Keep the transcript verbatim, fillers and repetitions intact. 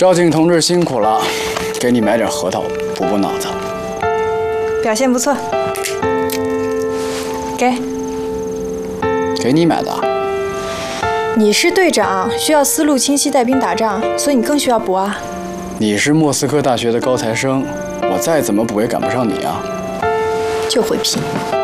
赵景同志辛苦了，给你买点核桃补补脑子。 表现不错，给。 给你买的。 你是队长，需要思路清晰带兵打仗，所以你更需要补啊。 你是莫斯科大学的高材生，我再怎么补也赶不上你啊。 就会拼。